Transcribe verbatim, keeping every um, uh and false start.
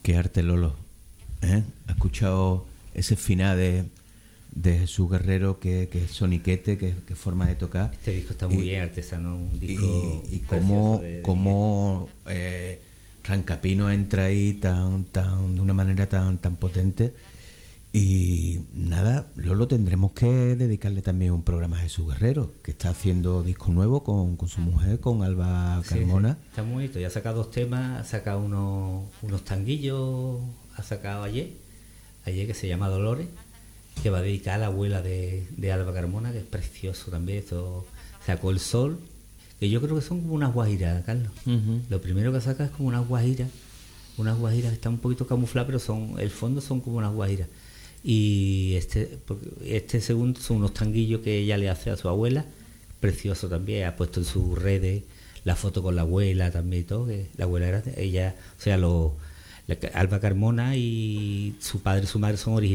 Qué arte, Lolo. ¿Eh? ¿Has escuchado ese final de, de Jesús Guerrero, que, que es soniquete, que, que forma de tocar? Este disco está muy Y- bien artesano, un disco Y, y precioso cómo, de- de cómo eh, Rancapino entra ahí tan, tan, de una manera tan, tan potente. Y nada, Lolo, tendremos que dedicarle también un programa a Jesús Guerrero, que está haciendo disco nuevo con, con su mujer, con Alba Sí, sí, Carmona. está muy bonito. Ya ha sacado dos temas, ha sacado unos, unos tanguillos, ha sacado ayer, ayer que se llama Dolores, que va a dedicar a la abuela de, de Alba Carmona, que es precioso también. Esto sacó El Sol, que yo creo que son como unas guajiras, Carlos. Ujú. Lo primero que saca es como unas guajiras, unas guajiras que están un poquito camufladas, pero son, el fondo son como unas guajiras. Y este, porque este segundo son unos tanguillos que ella le hace a su abuela, precioso también. Ha puesto en sus redes la foto con la abuela también y todo, que la abuela era ella, o sea, lo, la- Alba Carmona y su padre y su madre son originales